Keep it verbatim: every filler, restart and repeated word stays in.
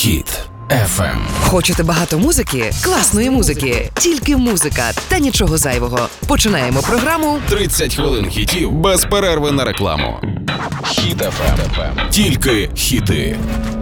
Хіт еф ем. Хочете багато музики? Класної музики. Тільки музика та нічого зайвого. Починаємо програму тридцять хвилин хітів без перерви на рекламу. Хіт еф ем. Тільки хіти.